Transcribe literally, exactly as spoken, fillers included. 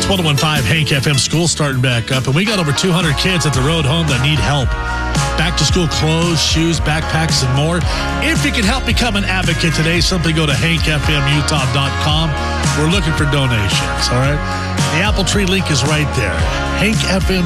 one oh one point five Hank F M, school starting back up, and we got over two hundred kids at the road home that need help. Back to school clothes, shoes, backpacks, and more. If you can help become an advocate today, simply go to hank f m utah dot com. We're looking for donations, all right? The Apple Tree link is right there. Hank F M